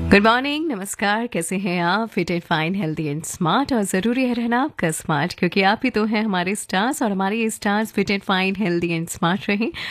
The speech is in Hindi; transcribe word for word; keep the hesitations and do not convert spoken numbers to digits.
गुड मॉर्निंग, नमस्कार। कैसे हैं आप? Fit and fine, healthy and smart. और ज़रूरी है रहना आपका स्मार्ट, क्योंकि आप ही तो हैं हमारे स्टार्स, और हमारे ये stars fit and fine, healthy and smart रहें